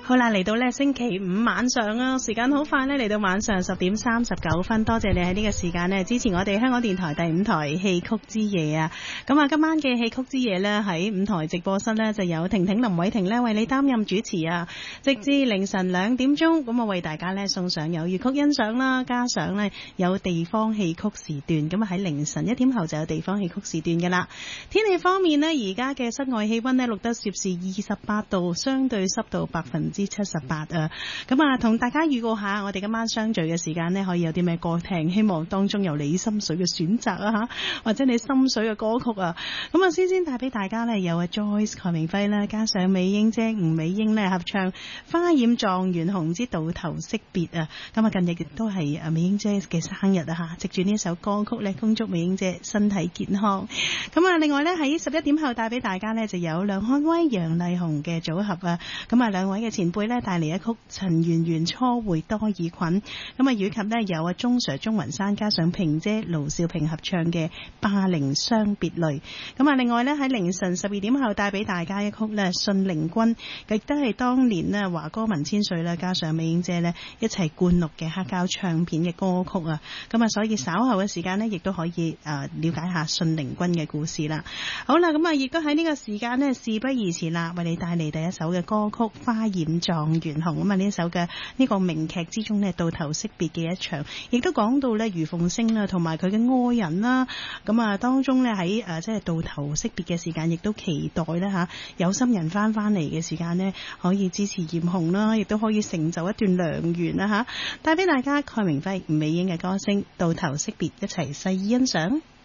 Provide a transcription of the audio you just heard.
好啦，嚟到咧星期五晚上啊，時間好快咧，嚟到晚上10點39分，多謝你喺呢個時間咧支持我哋香港電台第5台戲曲之夜啊！咁啊，今晚嘅戲曲之夜咧喺5台直播室咧就有婷婷林偉婷咧為你擔任主持啊，直至凌晨2點鐘，咁啊為大家咧送上有粵曲欣賞啦，加上咧有地方戲曲時段，咁啊喺凌晨1點後就有地方戲曲時段噶啦。天氣方面咧，而家嘅室外氣溫咧錄得攝氏28度，相對濕度78%啊！咁啊，同大家預告下，我哋今晚相聚嘅時間呢，可以有啲咩歌聽？希望當中有你心水嘅選擇啊吓，或者你心水嘅歌曲啊！咁啊，先帶俾大家呢，有阿 Joyce 蓋明輝啦，加上美英姐吳美英呢合唱《花染狀元紅之到頭惜別》啊！咁啊，近日亦都係阿美英姐嘅生日啊吓，藉住呢一首歌曲呢，恭祝美英姐身體健康。咁啊，另外呢，喺11點後帶俾大家呢，就有梁漢威、楊麗紅嘅組合啊！咁啊，兩位嘅前輩咧帶嚟一曲陳圓圓初會多爾袞，咁啊以及咧有阿鐘 Sir 鐘雲山加上平姐盧少平合唱嘅霸陵傷別淚。咁啊另外咧喺凌晨12點後帶俾大家一曲咧信陵君，亦都係當年咧華歌文千歲啦，加上美英姐咧一齊灌錄嘅黑膠唱片嘅歌曲啊。咁啊所以稍後嘅時間咧亦都可以了解下信陵君嘅故事啦。好啦，咁啊亦都喺呢個時間咧事不宜遲啦，為你帶嚟第一首嘅歌曲《花染狀元紅》。咁啊呢一首嘅呢個名劇之中呢，到頭惜別嘅一場，亦都講到呢余鳳聲啦，同埋佢嘅愛人啦。咁啊當中呢，喺即係到頭惜別嘅時間，亦都期待呢吓有心人翻嚟嘅時間呢，可以支持艷紅啦，亦都可以成就一段良緣啦吓。帶俾大家蓋明輝、吳美英嘅歌聲《到頭惜別》，一齊細意欣賞。